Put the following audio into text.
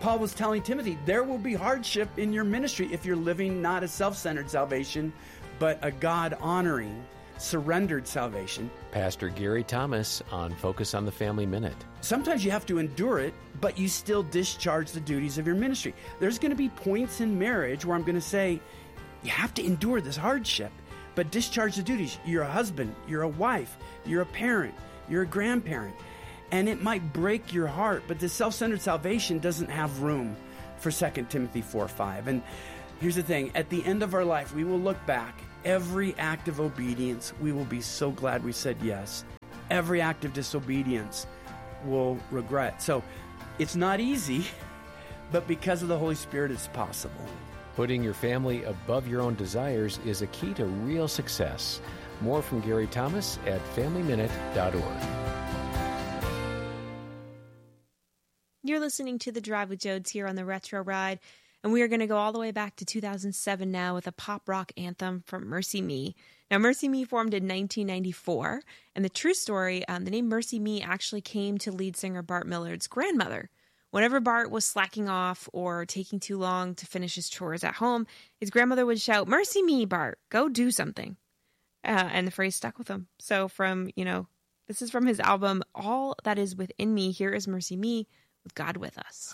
Paul was telling Timothy, there will be hardship in your ministry if you're living not a self-centered salvation, but a God-honoring, surrendered salvation. Pastor Gary Thomas on Focus on the Family Minute. Sometimes you have to endure it, but you still discharge the duties of your ministry. There's going to be points in marriage where I'm going to say, you have to endure this hardship, but discharge the duties. You're a husband, you're a wife, you're a parent, you're a grandparent. And it might break your heart, but the self-centered salvation doesn't have room for 2 Timothy 4:5. And here's the thing, at the end of our life, we will look back. Every act of obedience, we will be so glad we said yes. Every act of disobedience, we'll regret. So it's not easy, but because of the Holy Spirit, it's possible. Putting your family above your own desires is a key to real success. More from Gary Thomas at FamilyMinute.org. You're listening to The Drive with Jodes here on the Retro Ride, and we are going to go all the way back to 2007 now with a pop rock anthem from Mercy Me. Now, Mercy Me formed in 1994, and the true story, the name Mercy Me actually came to lead singer Bart Millard's grandmother. Whenever Bart was slacking off or taking too long to finish his chores at home, his grandmother would shout, "Mercy me, Bart, go do something." And the phrase stuck with him. So this is from his album, All That Is Within Me. Here is Mercy Me with God With Us.